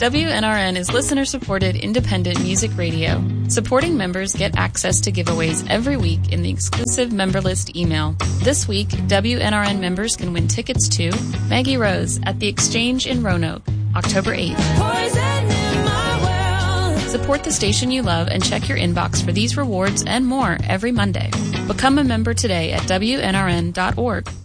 WNRN is listener-supported independent music radio. Supporting members get access to giveaways every week in the exclusive member list email. This week, WNRN members can win tickets to Maggie Rose at the Exchange in Roanoke, October 8th. Support the station you love and check your inbox for these rewards and more every Monday. Become a member today at WNRN.org.